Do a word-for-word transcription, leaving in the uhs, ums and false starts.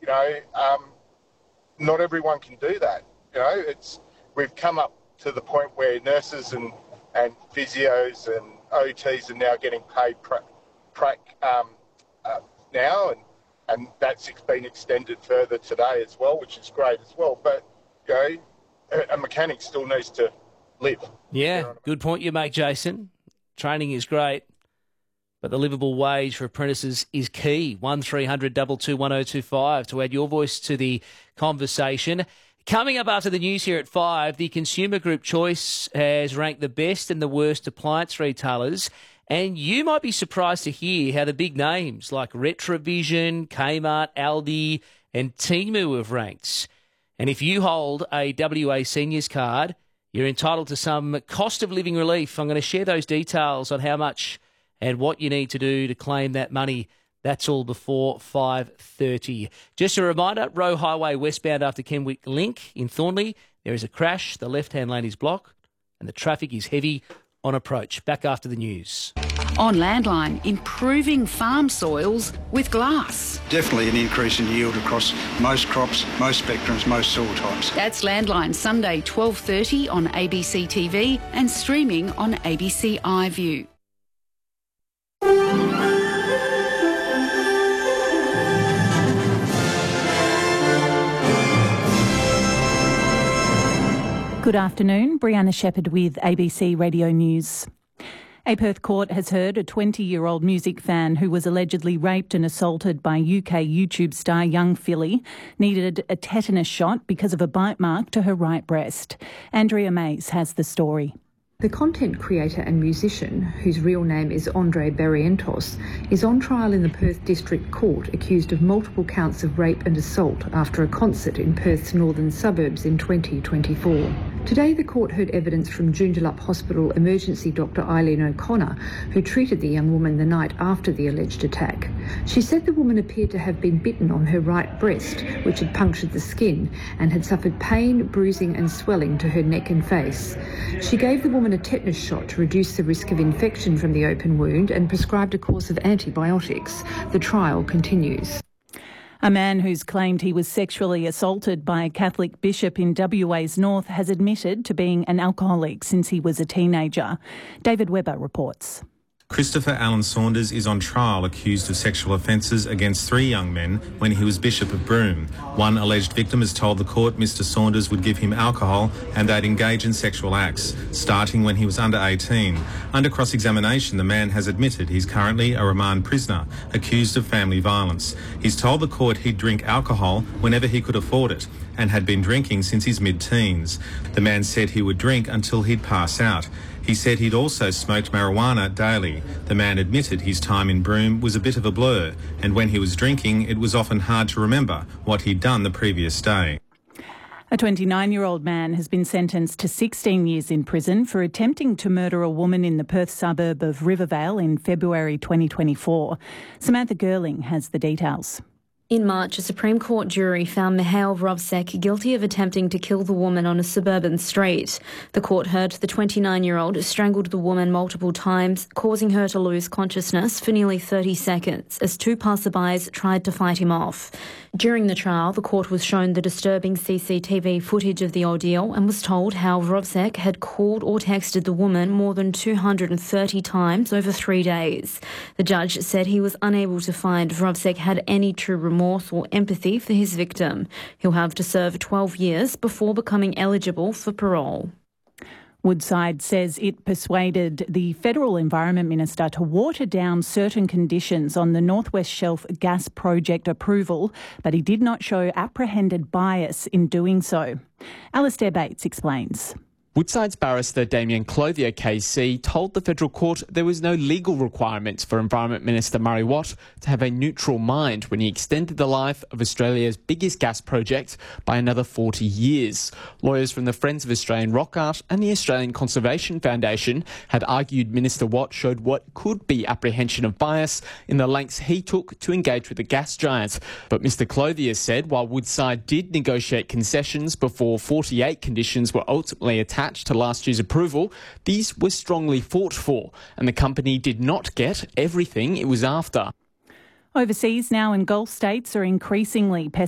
you know, um, not everyone can do that. You know, it's we've come up to the point where nurses and, and physios and O Ts are now getting paid pra, pra, um, uh, now, and, and that's been extended further today as well, which is great as well. But, you know, a, a mechanic still needs to live. Yeah, you know good point you make, Jason. Training is great, but the livable wage for apprentices is key. one three hundred two two one oh two five to add your voice to the conversation. Coming up after the news here at five, the Consumer Group Choice has ranked the best and the worst appliance retailers, and you might be surprised to hear how the big names like Retrovision, Kmart, Aldi and Temu have ranked. And if you hold a W A Seniors card, you're entitled to some cost of living relief. I'm going to share those details on how much and what you need to do to claim that money. That's all before five thirty. Just a reminder, Roe Highway westbound after Kenwick Link in Thornley, there is a crash. The left-hand lane is blocked and the traffic is heavy on approach. Back after the news. On Landline, improving farm soils with glass. Definitely an increase in yield across most crops, most spectrums, most soil types. That's Landline, Sunday twelve thirty on A B C T V and streaming on A B C iView. Good afternoon, Brianna Shepherd with A B C Radio News. A Perth court has heard a twenty-year-old music fan who was allegedly raped and assaulted by U K YouTube star Young Philly needed a tetanus shot because of a bite mark to her right breast. Andrea Mays has the story. The content creator and musician, whose real name is Andre Barrientos, is on trial in the Perth District Court accused of multiple counts of rape and assault after a concert in Perth's northern suburbs in twenty twenty-four. Today the court heard evidence from Joondalup Hospital emergency doctor Eileen O'Connor, who treated the young woman the night after the alleged attack. She said the woman appeared to have been bitten on her right breast, which had punctured the skin, and had suffered pain, bruising and swelling to her neck and face. She gave the woman a tetanus shot to reduce the risk of infection from the open wound and prescribed a course of antibiotics. The trial continues. A man who's claimed he was sexually assaulted by a Catholic bishop in W A's north has admitted to being an alcoholic since he was a teenager. David Webber reports. Christopher Allen Saunders is on trial accused of sexual offences against three young men when he was Bishop of Broome. One alleged victim has told the court Mr Saunders would give him alcohol and they'd engage in sexual acts, starting when he was under eighteen. Under cross-examination, the man has admitted he's currently a remand prisoner, accused of family violence. He's told the court he'd drink alcohol whenever he could afford it and had been drinking since his mid-teens. The man said he would drink until he'd pass out. He said he'd also smoked marijuana daily. The man admitted his time in Broome was a bit of a blur, and when he was drinking, it was often hard to remember what he'd done the previous day. A twenty-nine-year-old man has been sentenced to sixteen years in prison for attempting to murder a woman in the Perth suburb of Rivervale in February twenty twenty-four. Samantha Girling has the details. In March, a Supreme Court jury found Mihail Vrovsek guilty of attempting to kill the woman on a suburban street. The court heard the twenty-nine-year-old strangled the woman multiple times, causing her to lose consciousness for nearly thirty seconds as two passerbys tried to fight him off. During the trial, the court was shown the disturbing C C T V footage of the ordeal and was told how Vrovsek had called or texted the woman more than two hundred thirty times over three days. The judge said he was unable to find Vrovsek had any true remorse or empathy for his victim. He'll have to serve twelve years before becoming eligible for parole. Woodside says it persuaded the Federal Environment Minister to water down certain conditions on the North West Shelf gas project approval, but he did not show apprehended bias in doing so. Alistair Bates explains. Woodside's barrister Damien Clothier K C told the federal court there was no legal requirements for Environment Minister Murray Watt to have a neutral mind when he extended the life of Australia's biggest gas project by another forty years. Lawyers from the Friends of Australian Rock Art and the Australian Conservation Foundation had argued Minister Watt showed what could be apprehension of bias in the lengths he took to engage with the gas giant. But Mr Clothier said while Woodside did negotiate concessions before forty-eight conditions were ultimately attached to last year's approval, these were strongly fought for, and the company did not get everything it was after. Overseas now, and Gulf states are increasingly